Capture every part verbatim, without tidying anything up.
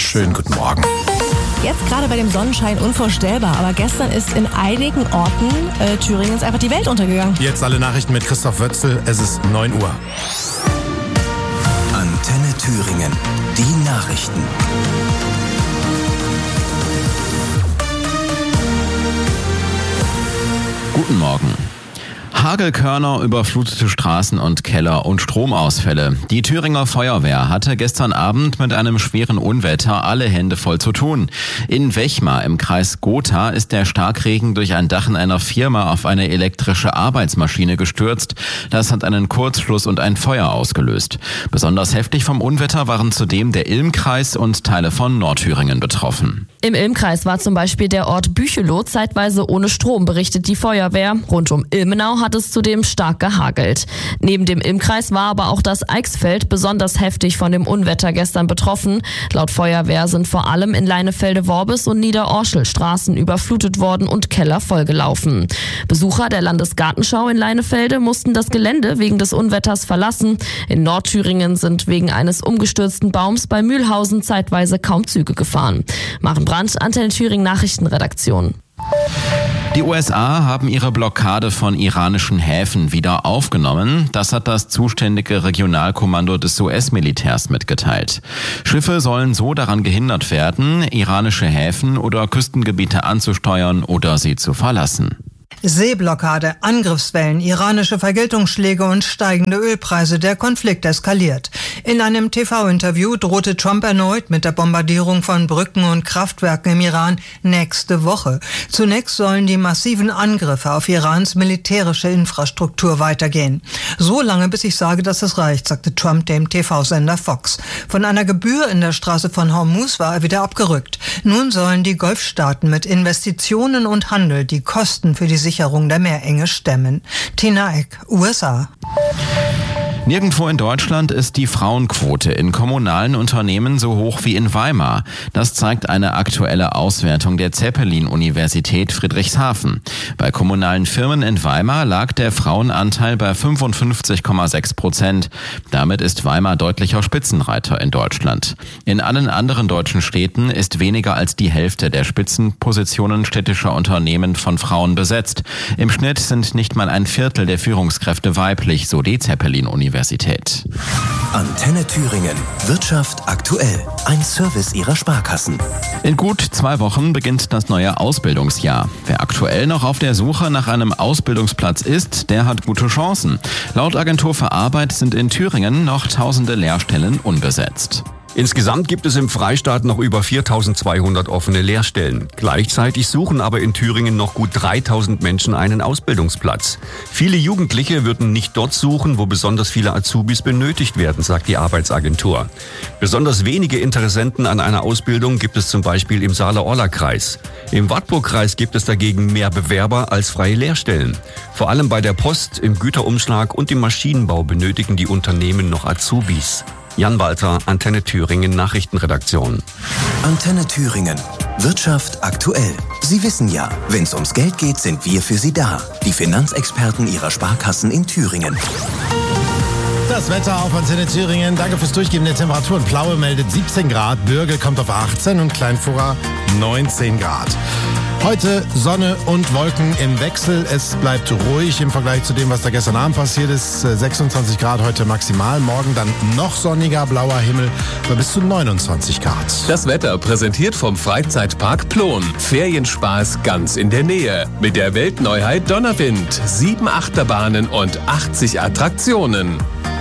Schönen guten Morgen. Jetzt gerade bei dem Sonnenschein unvorstellbar, aber gestern ist in einigen Orten äh, Thüringens einfach die Welt untergegangen. Jetzt alle Nachrichten mit Christoph Wötzel, es ist neun Uhr. Antenne Thüringen, die Nachrichten. Guten Morgen. Hagelkörner, überflutete Straßen und Keller und Stromausfälle. Die Thüringer Feuerwehr hatte gestern Abend mit einem schweren Unwetter alle Hände voll zu tun. In Wechmar im Kreis Gotha ist der Starkregen durch ein Dach in einer Firma auf eine elektrische Arbeitsmaschine gestürzt. Das hat einen Kurzschluss und ein Feuer ausgelöst. Besonders heftig vom Unwetter waren zudem der Ilmkreis und Teile von Nordthüringen betroffen. Im Ilmkreis war zum Beispiel der Ort Büchelow zeitweise ohne Strom, berichtet die Feuerwehr. Rund um Ilmenau hat es zudem stark gehagelt. Neben dem Ilmkreis war aber auch das Eichsfeld besonders heftig von dem Unwetter gestern betroffen. Laut Feuerwehr sind vor allem in Leinefelde-Worbis und Niederorschel Straßen überflutet worden und Keller vollgelaufen. Besucher der Landesgartenschau in Leinefelde mussten das Gelände wegen des Unwetters verlassen. In Nordthüringen sind wegen eines umgestürzten Baums bei Mühlhausen zeitweise kaum Züge gefahren. Maren Brandt, Antenne Thüringen Nachrichtenredaktion. Die U S A haben ihre Blockade von iranischen Häfen wieder aufgenommen. Das hat das zuständige Regionalkommando des U S-Militärs mitgeteilt. Schiffe sollen so daran gehindert werden, iranische Häfen oder Küstengebiete anzusteuern oder sie zu verlassen. Seeblockade, Angriffswellen, iranische Vergeltungsschläge und steigende Ölpreise. Der Konflikt eskaliert. In einem T V-Interview drohte Trump erneut mit der Bombardierung von Brücken und Kraftwerken im Iran nächste Woche. Zunächst sollen die massiven Angriffe auf Irans militärische Infrastruktur weitergehen. So lange, bis ich sage, dass es reicht, sagte Trump dem T V-Sender Fox. Von einer Gebühr in der Straße von Hormuz war er wieder abgerückt. Nun sollen die Golfstaaten mit Investitionen und Handel die Kosten für die Sicherung der Meerenge stemmen. Tina Eck, U S A. Nirgendwo in Deutschland ist die Frauenquote in kommunalen Unternehmen so hoch wie in Weimar. Das zeigt eine aktuelle Auswertung der Zeppelin-Universität Friedrichshafen. Bei kommunalen Firmen in Weimar lag der Frauenanteil bei fünfundfünfzig Komma sechs Prozent. Damit ist Weimar deutlicher Spitzenreiter in Deutschland. In allen anderen deutschen Städten ist weniger als die Hälfte der Spitzenpositionen städtischer Unternehmen von Frauen besetzt. Im Schnitt sind nicht mal ein Viertel der Führungskräfte weiblich, so die Zeppelin-Universität. Antenne Thüringen. Wirtschaft aktuell. Ein Service Ihrer Sparkassen. In gut zwei Wochen beginnt das neue Ausbildungsjahr. Wer aktuell noch auf der Suche nach einem Ausbildungsplatz ist, der hat gute Chancen. Laut Agentur für Arbeit sind in Thüringen noch tausende Lehrstellen unbesetzt. Insgesamt gibt es im Freistaat noch über viertausendzweihundert offene Lehrstellen. Gleichzeitig suchen aber in Thüringen noch gut dreitausend Menschen einen Ausbildungsplatz. Viele Jugendliche würden nicht dort suchen, wo besonders viele Azubis benötigt werden, sagt die Arbeitsagentur. Besonders wenige Interessenten an einer Ausbildung gibt es zum Beispiel im Saale-Orla-Kreis. Im Wartburg-Kreis gibt es dagegen mehr Bewerber als freie Lehrstellen. Vor allem bei der Post, im Güterumschlag und im Maschinenbau benötigen die Unternehmen noch Azubis. Jan Walter, Antenne Thüringen Nachrichtenredaktion. Antenne Thüringen. Wirtschaft aktuell. Sie wissen ja, wenn es ums Geld geht, sind wir für Sie da. Die Finanzexperten Ihrer Sparkassen in Thüringen. Das Wetter auf Antenne Thüringen. Danke fürs Durchgeben der Temperaturen. Plaue meldet siebzehn Grad, Bürgel kommt auf achtzehn und Kleinfurra neunzehn Grad. Heute Sonne und Wolken im Wechsel. Es bleibt ruhig im Vergleich zu dem, was da gestern Abend passiert ist. sechsundzwanzig Grad heute maximal. Morgen dann noch sonniger, blauer Himmel bei bis zu neunundzwanzig Grad. Das Wetter präsentiert vom Freizeitpark Plon. Ferienspaß ganz in der Nähe. Mit der Weltneuheit Donnerwind. Sieben Achterbahnen und achtzig Attraktionen.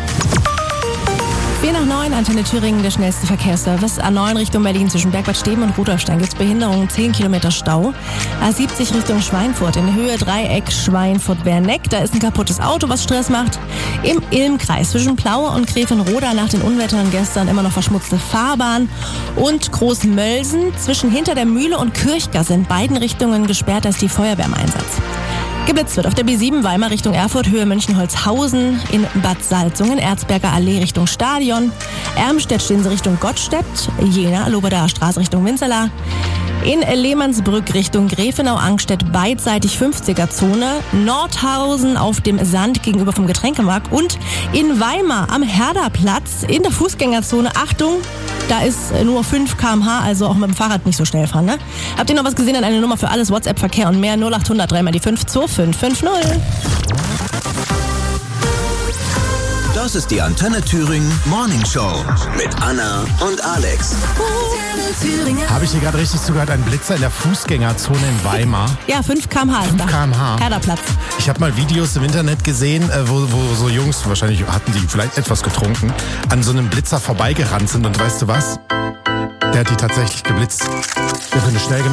vier nach neun, Antenne Thüringen, der schnellste Verkehrsservice. A neun Richtung Berlin zwischen Bergbad Steben und Rudolfstein gibt es Behinderungen, zehn Kilometer Stau. A siebzig Richtung Schweinfurt in Höhe Dreieck Schweinfurt-Berneck. Da ist ein kaputtes Auto, was Stress macht. Im Ilmkreis zwischen Plaue und Grevenroda nach den Unwettern gestern immer noch verschmutzte Fahrbahn. Und Großmölsen zwischen Hinter der Mühle und Kirchgasse in beiden Richtungen gesperrt, da ist die Feuerwehr im Einsatz. Geblitzt wird auf der B sieben Weimar Richtung Erfurt, Höhe München-Holzhausen, in Bad Salzungen, Erzberger Allee Richtung Stadion, Ermstedt stehen sie Richtung Gottstedt, Jena, Loberdaer Straße Richtung Winzerla, in Lehmannsbrück Richtung Grefenau-Angstedt beidseitig fünfziger-Zone, Nordhausen auf dem Sand gegenüber vom Getränkemarkt und in Weimar am Herderplatz in der Fußgängerzone, Achtung, Da ist nur fünf Kilometer pro Stunde, also auch mit dem Fahrrad nicht so schnell fahren. Ne? Habt ihr noch was gesehen? An eine Nummer für alles WhatsApp-Verkehr und mehr? null acht hundert drei mal die fünf zwei fünf fünf null. Das ist die Antenne Thüringen Morning Show mit Anna und Alex. Habe ich hier gerade richtig zugehört? Ein Blitzer in der Fußgängerzone in Weimar. Ja, fünf Kilometer pro Stunde. fünf Kilometer pro Stunde. Herderplatz. Ich habe mal Videos im Internet gesehen, äh, wo, wo so Jungs, wahrscheinlich hatten die vielleicht etwas getrunken, an so einem Blitzer vorbeigerannt sind. Und weißt du was? Der hat die tatsächlich geblitzt. Der findet schnell genug.